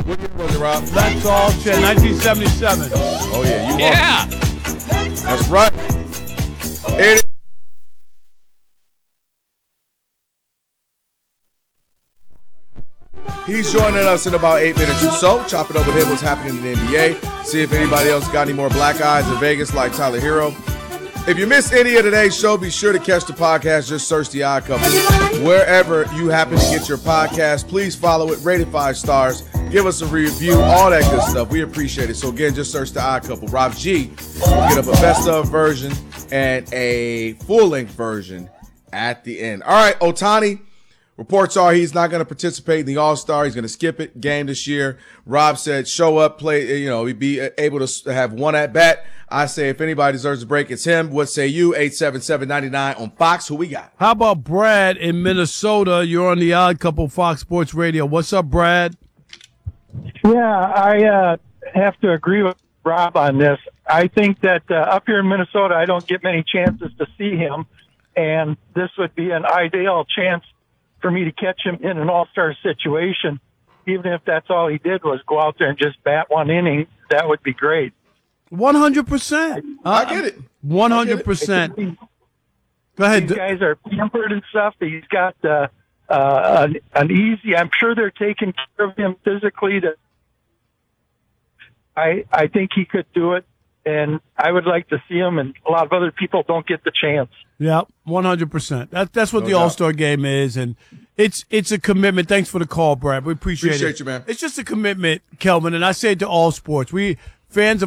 What year was it, Rob? That's all shit. 1977. Oh, yeah. Yeah. That's right. It He's joining us in about 8 minutes or so. Chop it up with him, what's happening in the NBA. See if anybody else got any more black eyes in Vegas like Tyler Hero. If you missed any of today's show, be sure to catch the podcast. Just search The Odd Couple. Wherever you happen to get your podcast, please follow it, rate it 5 stars, give us a review, all that good stuff. We appreciate it. So again, just search The Odd Couple. Rob G will get up a best of version and a full-length version at the end. All right, Ohtani. Reports are he's not going to participate in the All-Star. He's going to skip it game this year. Rob said show up, play, he'd be able to have one at bat. I say if anybody deserves a break, it's him. What say you? 877-99 on Fox. Who we got? How about Brad in Minnesota? You're on the Odd Couple Fox Sports Radio. What's up, Brad? Yeah, I have to agree with Rob on this. I think that up here in Minnesota, I don't get many chances to see him, and this would be an ideal chance for me to catch him in an all-star situation. Even if that's all he did was go out there and just bat one inning, that would be great. 100%. I get it. 100%. Go ahead. These guys are pampered and stuff. He's got an easy. I'm sure they're taking care of him physically. I think he could do it, and I would like to see him. And a lot of other people don't get the chance. Yeah, 100%. That's what the All-Star game is, and it's a commitment. Thanks for the call, Brad. We appreciate it. Appreciate you, man. It's just a commitment, Kelvin, and I say it to all sports. We fans of